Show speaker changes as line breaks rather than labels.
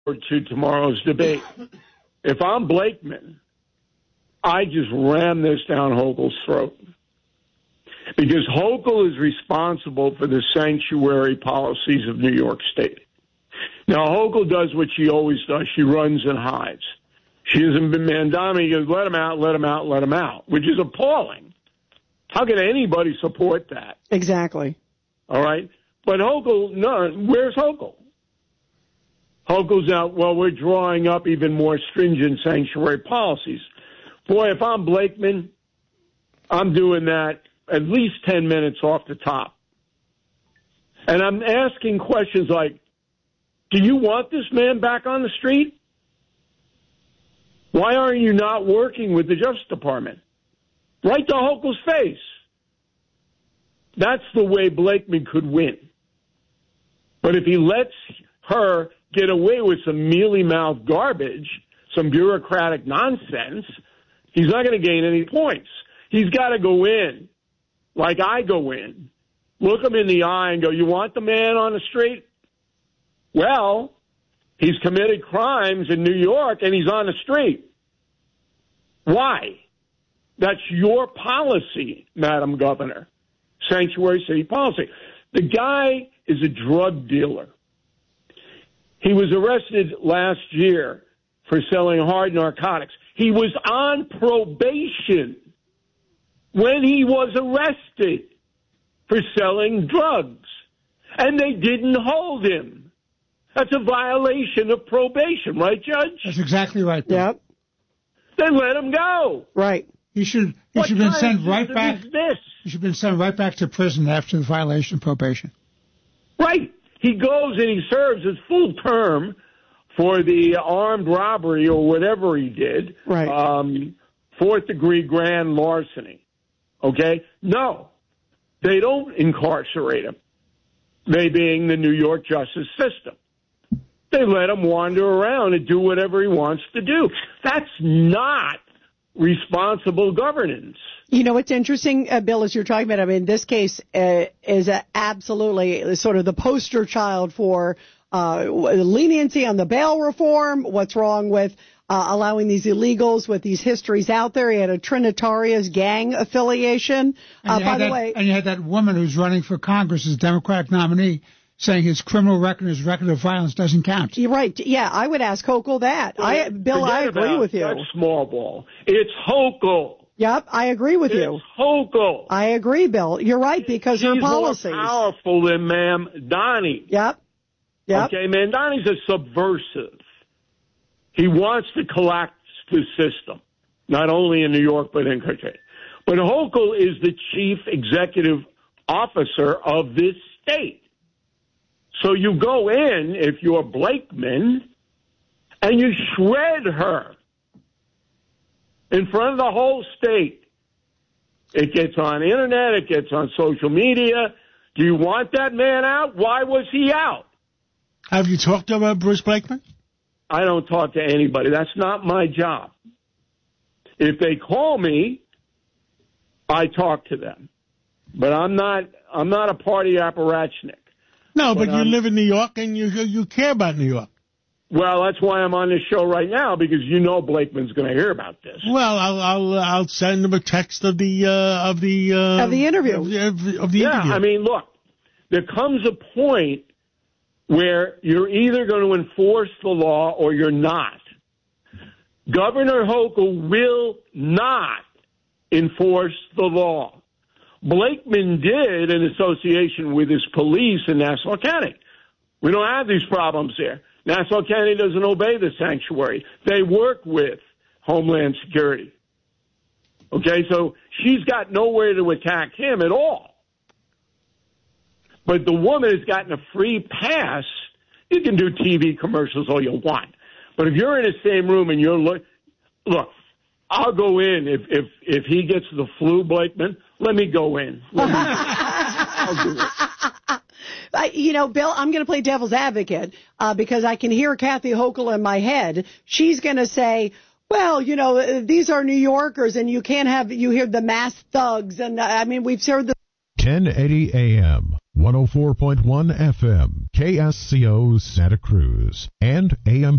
to tomorrow's debate. If I'm Blakeman, I just ram this down Hochul's throat. Because Hochul is responsible for the sanctuary policies of New York State. Now, Hochul does what she always does. She runs and hides. She hasn't been Mandami. He goes, let him out, let him out, let him out, which is appalling. How can anybody support that?
Exactly.
All right? But Hochul, no, where's Hochul? Hochul's out, well, we're drawing up even more stringent sanctuary policies. Boy, if I'm Blakeman, I'm doing that at least 10 minutes off the top. And I'm asking questions like, do you want this man back on the street? Why are you not working with the Justice Department? Right to Hochul's face. That's the way Blakeman could win. But if he lets her get away with some mealy-mouthed garbage, some bureaucratic nonsense, he's not going to gain any points. He's got to go in like I go in, look him in the eye and go, you want the man on the street? Well, he's committed crimes in New York and he's on the street. Why? That's your policy, Madam Governor. Sanctuary city policy. The guy is a drug dealer. He was arrested last year for selling hard narcotics. He was on probation when he was arrested for selling drugs, and they didn't hold him. That's a violation of probation, right, Judge?
That's exactly right, Bill.
Yep.
Then let him go.
Right.
He should been sent right back.
He
should have been sent right back to prison after the violation of probation.
Right. He goes and he serves his full term for the armed robbery or whatever he did.
Right.
Fourth-degree grand larceny. Okay? No. They don't incarcerate him. They being the New York justice system. They let him wander around and do whatever he wants to do. That's not responsible governance.
You know what's interesting, Bill, as you're talking about, I mean, this case is absolutely sort of the poster child for leniency on the bail reform, what's wrong with allowing these illegals with these histories out there. He had a Trinitaria's gang affiliation. By the way,
and you had that woman who's running for Congress as Democratic nominee saying his criminal record, his record of violence doesn't count.
You're right. Yeah, I would ask Hochul that. Bill, I agree with you.
That's small ball. It's Hochul.
Yep, I agree with you.
It's Hochul.
I agree, Bill. You're right, because her policies.
She's more powerful than Mamdani.
Yep.
Okay, Mamdani's a subversive. He wants to collapse the system, not only in New York, but in country. But Hochul is the chief executive officer of this state. So you go in, if you're Blakeman, and you shred her in front of the whole state. It gets on internet. It gets on social media. Do you want that man out? Why was he out?
Have you talked to Bruce Blakeman?
I don't talk to anybody. That's not my job. If they call me, I talk to them. But I'm not a party apparatchik.
No, but you live in New York and you care about New York.
Well, that's why I'm on this show right now, because you know Blakeman's going to hear about this.
Well, I'll send him a text of the
interview.
Of the
yeah,
interview.
I mean, look, there comes a point where you're either going to enforce the law or you're not. Governor Hochul will not enforce the law. Blakeman did in association with his police in Nassau County. We don't have these problems here. Nassau County doesn't obey the sanctuary. They work with Homeland Security. Okay, so she's got nowhere to attack him at all. But the woman has gotten a free pass. You can do TV commercials all you want. But if you're in the same room and you're look, I'll go in if he gets the flu, Blakeman. Let me go in. I'll do it.
Bill, I'm going to play devil's advocate because I can hear Kathy Hochul in my head. She's going to say, well, these are New Yorkers and you hear the mass thugs. And we've heard the
1080 AM, 104.1 FM, KSCO Santa Cruz, and AM